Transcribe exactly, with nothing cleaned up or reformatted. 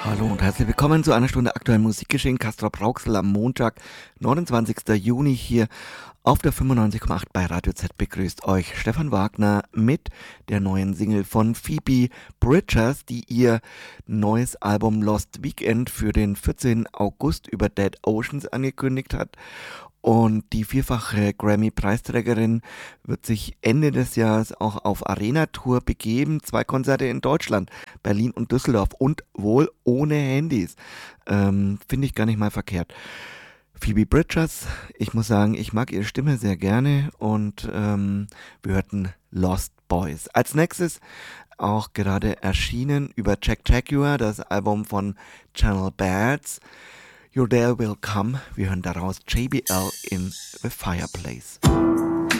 Hallo und herzlich willkommen zu einer Stunde aktuellen Musikgeschehen. Castrop Rauxel am Montag, neunundzwanzigsten Juni hier auf der fünfundneunzig Komma acht bei Radio Z begrüßt euch Stefan Wagner mit der neuen Single von Phoebe Bridgers, die ihr neues Album Lost Weekend für den vierzehnten August über Dead Oceans angekündigt hat. Und die vierfache Grammy-Preisträgerin wird sich Ende des Jahres auch auf Arena-Tour begeben. Zwei Konzerte in Deutschland, Berlin und Düsseldorf und wohl ohne Handys. Ähm, Finde ich gar nicht mal verkehrt. Phoebe Bridgers, ich muss sagen, ich mag ihre Stimme sehr gerne und ähm, wir hörten Lost Boys. Als nächstes auch gerade erschienen über Jack Jaguar, das Album von Channel Birds. Your Day Will Come. Wir hören daraus J B L in The Fireplace.